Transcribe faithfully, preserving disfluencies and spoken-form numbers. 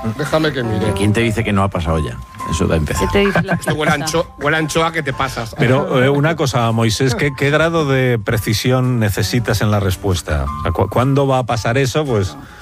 Déjame que mire. ¿Quién te dice que no ha pasado ya? Eso da a empezar. ¿Qué te dice la Esto huele a, ancho, huele a anchoa que te pasas. Pero eh, una cosa, Moisés, ¿qué, ¿qué grado de precisión necesitas en la respuesta? O sea, ¿cu- ¿Cuándo va a pasar eso? Pues